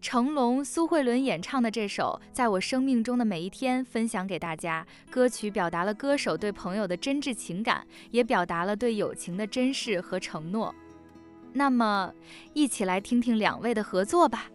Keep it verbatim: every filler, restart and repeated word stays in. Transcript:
成龙、苏慧伦演唱的这首《在我生命中的每一天》分享给大家。歌曲表达了歌手对朋友的真挚情感，也表达了对友情的珍视和承诺。那么，一起来听听两位的合作吧。